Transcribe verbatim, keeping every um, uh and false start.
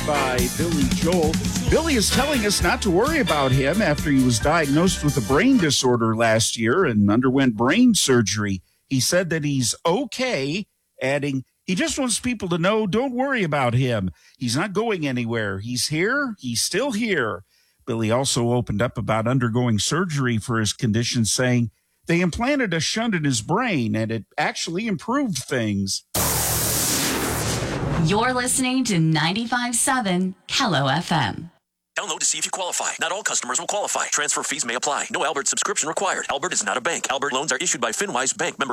by Billy Joel. Billy is telling us not to worry about him after he was diagnosed with a brain disorder last year and underwent brain surgery. He said that he's okay, adding, he just wants people to know, don't worry about him. He's not going anywhere. He's here. He's still here. Billy also opened up about undergoing surgery for his condition, saying they implanted a shunt in his brain and it actually improved things. You're listening to ninety-five point seven Kello F M. Download to see if you qualify. Not all customers will qualify. Transfer fees may apply. No Albert subscription required. Albert is not a bank. Albert loans are issued by FinWise Bank member.